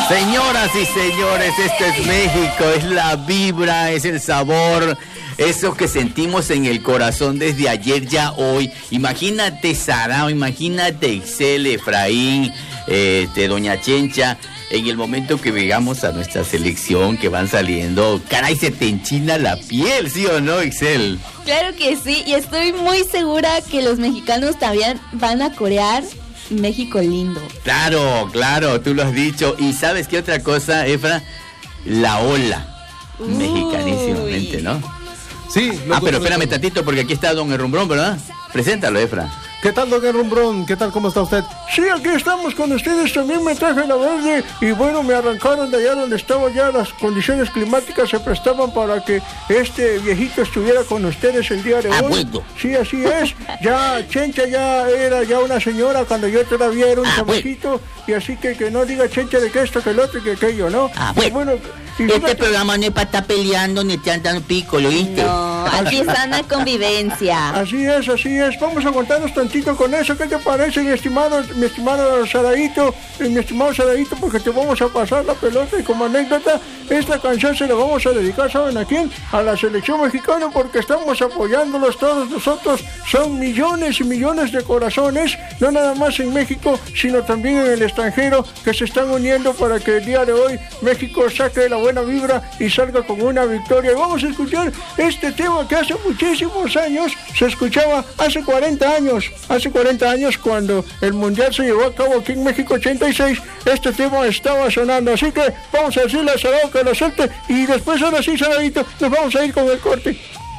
Señoras y señores, esto es México, es la vibra, es el sabor, eso que sentimos en el corazón desde ayer ya hoy. Imagínate Sarao, imagínate Ixel, Efraín, Doña Chencha, en el momento que llegamos a nuestra selección, que van saliendo, caray, se te enchina la piel, ¿sí o no, Ixel? Claro que sí, y estoy muy segura que los mexicanos también van a corear México lindo. Claro, claro, tú lo has dicho. ¿Y sabes qué otra cosa, Efra? La ola. Mexicanísimamente, ¿no? Sí. Pero espérame tantito, porque aquí está Don Herrumbrón, ¿verdad? Preséntalo, Efra. ¿Qué tal, Don Herrumbrón? ¿Qué tal? ¿Cómo está usted? Sí, aquí estamos con ustedes. También me traje la verde. Y bueno, me arrancaron de allá donde estaba ya. Las condiciones climáticas se prestaban para que este viejito estuviera con ustedes el día de hoy. Bueno. Sí, así es. Ya Chencha ya era ya una señora cuando yo todavía era un chamaquito. Y así que no diga Chencha de que esto, que el otro, que aquello, ¿no? Bueno. Este programa no es para estar peleando ni te andan pico, ¿lo oíste? No, aquí está una convivencia. Así es. Vamos a aguantarnos tantito con eso. ¿Qué te parece, mi estimado Saraíto? Mi estimado Saraíto, porque te vamos a pasar la pelota y como anécdota, esta canción se la vamos a dedicar, ¿saben a quién? A la selección mexicana, porque estamos apoyándolos todos nosotros. Son millones y millones de corazones, no nada más en México, sino también en el extranjero, que se están uniendo para que el día de hoy México saque la buena vibra y salga con una victoria. Y vamos a escuchar este tema que hace muchísimos años se escuchaba, hace 40 años cuando el Mundial se llevó a cabo aquí en México 86, este tema estaba sonando. Así que vamos a decirle a Sarao que lo suelte y después ahora sí, Saraito, nos vamos a ir con el corte.